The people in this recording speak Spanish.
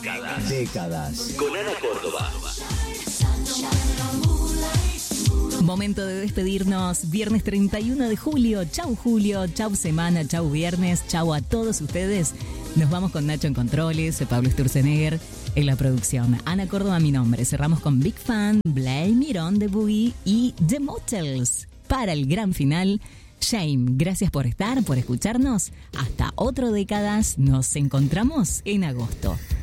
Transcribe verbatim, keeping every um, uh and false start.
Décadas. Décadas. Con Ana Córdoba. Momento de despedirnos. Viernes treinta y uno de julio. Chau Julio, chau semana, chau viernes, chau a todos ustedes. Nos vamos con Nacho en controles, Pablo Sturzenegger en la producción. Ana Córdoba mi nombre. Cerramos con Big Fan, Blame It on the Boogie y The Motels. Para el gran final, Shame. Gracias por estar, por escucharnos. Hasta otro Décadas. Nos encontramos en agosto.